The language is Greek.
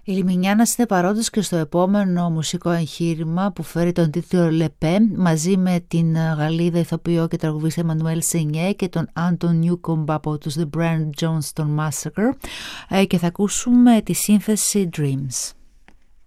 Οι Λιμινιάνας είναι παρόντες και στο επόμενο μουσικό εγχείρημα που φέρει τον τίτλο «Λεπέ» μαζί με την Γαλλίδα ηθοποιό και τραγουδίστρια Εμμανουέλ Σενιέ και τον Άντων Νιούκομπ από τους The Brian Johnston Massacre, και θα ακούσουμε τη σύνθεση Dreams.